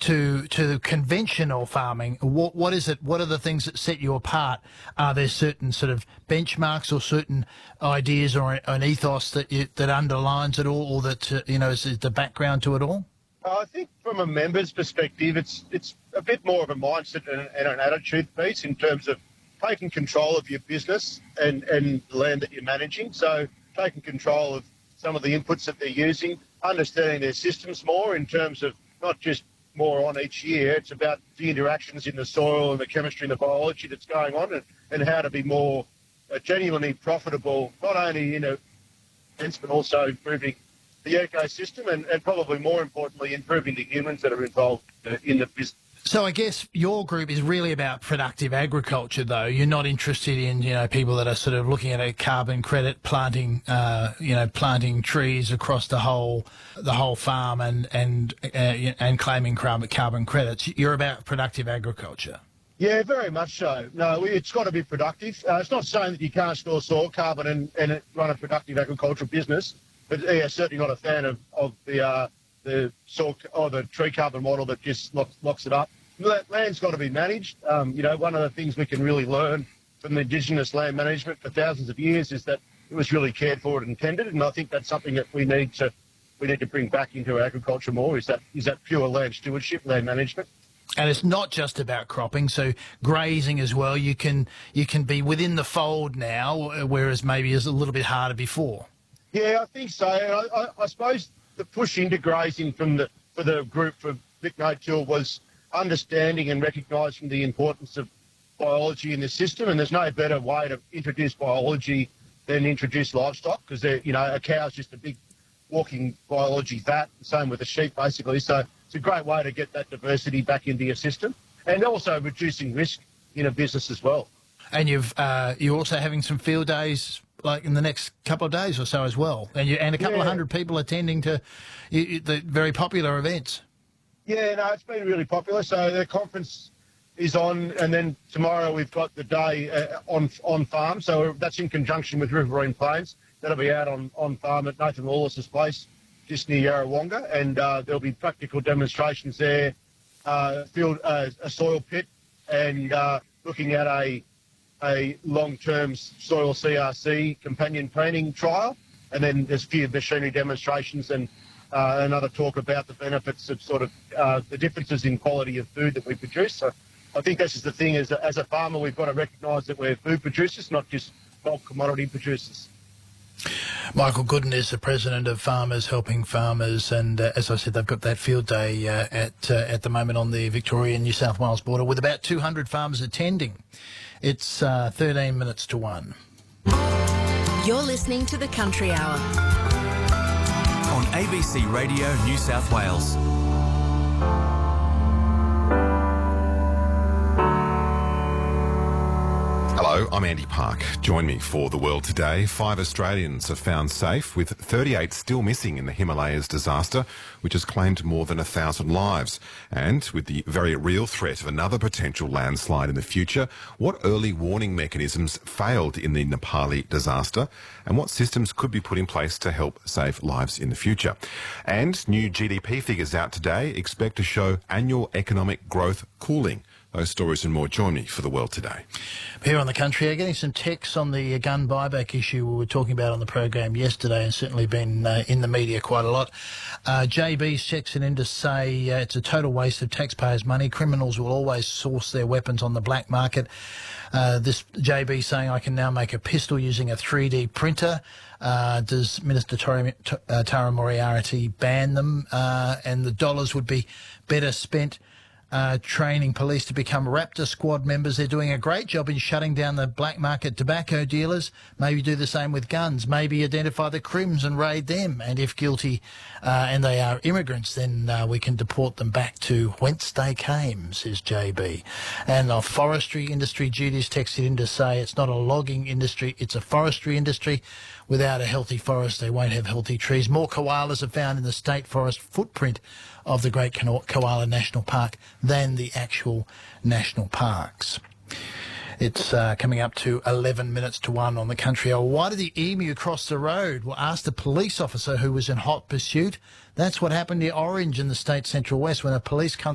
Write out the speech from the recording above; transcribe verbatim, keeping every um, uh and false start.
to to conventional farming, what what is it? What are the things that set you apart? Are there certain sort of benchmarks or certain ideas or an ethos that you, that underlines it all, or that uh, you know is, is the background to it all? I think from a member's perspective, it's it's a bit more of a mindset and, and an attitude piece in terms of taking control of your business and, and the land that you're managing. So taking control of some of the inputs that they're using, understanding their systems more in terms of not just more on each year, it's about the interactions in the soil and the chemistry and the biology that's going on, and, and how to be more uh, genuinely profitable, not only in a sense, but also improving the ecosystem and, and probably more importantly, improving the humans that are involved uh, in the business. So I guess your group is really about productive agriculture, though. You're not interested in, you know, people that are sort of looking at a carbon credit, planting, uh, you know, planting trees across the whole, the whole farm and and uh, and claiming carbon carbon credits. You're about productive agriculture. Yeah, very much so. No, it's got to be productive. Uh, it's not saying that you can't store soil carbon and, and run a productive agricultural business, but yeah, certainly not a fan of of the. Uh, the soil or the tree carbon model that just locks, locks it up. Land's got to be managed. Um, you know, one of the things we can really learn from the Indigenous land management for thousands of years is that it was really cared for and tended, and I think that's something that we need to we need to bring back into agriculture more. Is that is that pure land stewardship, land management. And it's not just about cropping, so grazing as well. You can you can be within the fold now, whereas maybe it was a little bit harder before. Yeah, I think so. I, I, I suppose the push into grazing from the for the group for Vic No-Till was understanding and recognising the importance of biology in the system, and there's no better way to introduce biology than introduce livestock, because you know a cow's just a big walking biology vat. Same with the sheep, basically. So it's a great way to get that diversity back into your system, and also reducing risk in a business as well. And you've uh, you're also having some field days, like in the next couple of days or so as well, and you and a couple yeah. of hundred people attending to you, you, the very popular events. Yeah, no, it's been really popular. So the conference is on, and then tomorrow we've got the day uh, on on farm. So that's in conjunction with Riverine Plains. That'll be out on, on farm at Nathan Lawless's place, just near Yarrawonga, and uh, there'll be practical demonstrations there, uh, field uh, a soil pit, and uh, looking at a a long-term soil C R C companion planting trial, and then there's a few machinery demonstrations and uh, another talk about the benefits of sort of uh, the differences in quality of food that we produce. So I think this is the thing, is as a farmer we've got to recognise that we're food producers, not just bulk commodity producers. Michael Gooden is the president of Farmers Helping Farmers, and uh, as I said, they've got that field day uh, at uh, at the moment on the Victoria-New South Wales border with about two hundred farmers attending. It's uh, thirteen minutes to one. You're listening to the Country Hour on A B C Radio New South Wales. Hello, I'm Andy Park. Join me for The World Today. Five Australians are found safe, with thirty-eight still missing in the Himalayas disaster, which has claimed more than a thousand lives. And with the very real threat of another potential landslide in the future, what early warning mechanisms failed in the Nepali disaster, and what systems could be put in place to help save lives in the future? And new G D P figures out today expect to show annual economic growth cooling. Those stories and more. Join me for The World Today. Here on the Country, I'm getting some texts on the gun buyback issue we were talking about on the program yesterday, and certainly been uh, in the media quite a lot. Uh, J B checks it in to say uh, it's a total waste of taxpayers' money. Criminals will always source their weapons on the black market. Uh, this J B saying, I can now make a pistol using a three D printer. Uh, does Minister Tara, uh, Tara Moriarty ban them? Uh, and the dollars would be better spent Uh, training police to become Raptor Squad members. They're doing a great job in shutting down the black market tobacco dealers. Maybe do the same with guns. Maybe identify the crims and raid them. And if guilty uh, and they are immigrants, then uh, we can deport them back to whence they came, says J B. And the forestry industry, Judy's texted in to say it's not a logging industry, it's a forestry industry. Without a healthy forest, they won't have healthy trees. More koalas are found in the state forest footprint of the Great Koala National Park than the actual national parks. It's uh, coming up to eleven minutes to one on the Country Hour. Why did the emu cross the road? Well, asked a police officer who was in hot pursuit. That's what happened near Orange in the state central west when a police